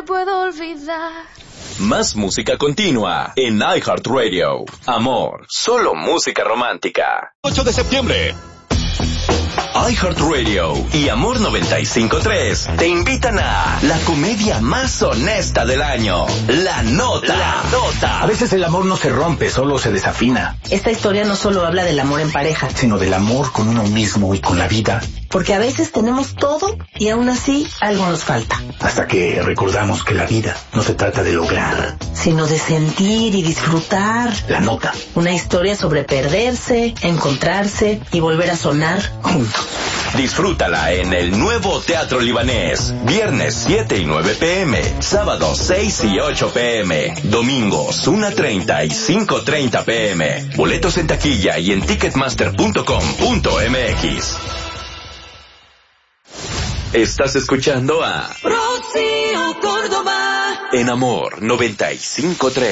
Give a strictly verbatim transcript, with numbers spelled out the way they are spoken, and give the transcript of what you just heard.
puedo olvidar. Más música continua en iHeartRadio. Amor, solo música romántica. ocho de septiembre. iHeartRadio y Amor noventa y cinco punto tres te invitan a la comedia más honesta del año, La Nota. La Nota. A veces el amor no se rompe, solo se desafina. Esta historia no solo habla del amor en pareja, sino del amor con uno mismo y con la vida. Porque a veces tenemos todo y aún así algo nos falta. Hasta que recordamos que la vida no se trata de lograr, sino de sentir y disfrutar. La Nota. Una historia sobre perderse, encontrarse y volver a sonar juntos. Disfrútala en el nuevo Teatro Libanés. Viernes siete y nueve pm. Sábados seis y ocho pm. Domingos una treinta y cinco treinta pm. Boletos en taquilla y en ticketmaster punto com punto mx. Estás escuchando a Rocío Córdoba en Amor noventa y cinco punto tres.